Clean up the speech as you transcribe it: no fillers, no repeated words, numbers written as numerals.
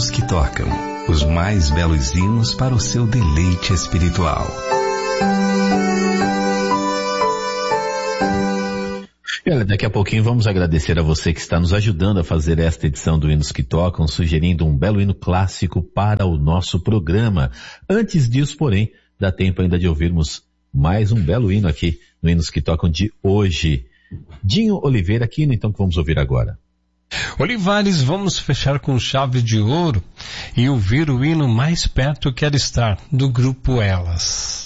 hinos que tocam, os mais belos hinos para o seu deleite espiritual. E olha, daqui a pouquinho vamos agradecer a você que está nos ajudando a fazer esta edição do Hinos que Tocam, sugerindo um belo hino clássico para o nosso programa. Antes disso, porém, dá tempo ainda de ouvirmos mais um belo hino aqui no Hinos que Tocam de hoje. Dinho Oliveira, que hino então que vamos ouvir agora? Olivares, vamos fechar com chave de ouro e ouvir o hino Mais Perto Quero Estar, do grupo Elas.